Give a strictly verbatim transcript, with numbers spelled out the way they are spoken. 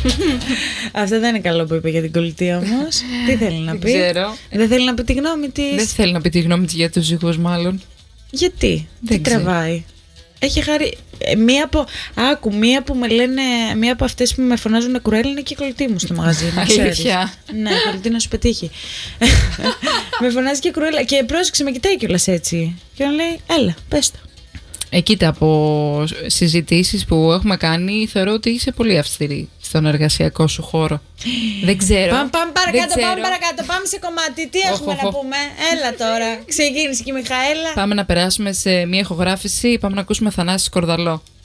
Αυτό δεν είναι καλό που είπε για την κολλητή όμως. Τι θέλει να πει? Ξέρω. Δεν θέλει να πει τη γνώμη της. Δεν θέλει να πει τη γνώμη της για τους ζυγούς, μάλλον. Γιατί? Δεν Τι ξέρω. τραβάει? Έχει χάρη. ε, Μία από. Άκου, μία που με λένε. Μία από αυτές που με φωνάζουν κουρέλ είναι και η κολλητή μου στο μαγαζί. Να ξέρεις. Αλήθεια? Ναι, η κολλητή να σου πετύχει. Με φωνάζει και κουρέλα. Και πρόσεξε, με κοιτάει κιόλας έτσι. Και μου λέει, έλα, πες το. Ε, κοίτα, από συζητήσεις που έχουμε κάνει, θεωρώ ότι είσαι πολύ αυστηρή στον εργασιακό σου χώρο. Δεν ξέρω. Πάμε, πάμε Δεν παρακάτω, ξέρω. πάμε παρακάτω. Πάμε σε κομμάτι. Τι Οχ, έχουμε οχ, να οχ. πούμε? Έλα τώρα. Ξεκίνησε και η Μιχαέλα. Πάμε να περάσουμε σε μια ηχογράφηση. Πάμε να ακούσουμε Θανάση Σκορδαλό.